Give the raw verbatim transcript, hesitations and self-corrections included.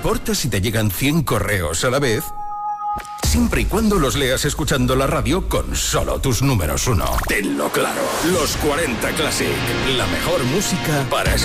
importa si te llegan cien correos a la vez, siempre y cuando los leas escuchando la radio con solo tus números uno. Tenlo claro. Los cuarenta Classic. La mejor música para escuchar.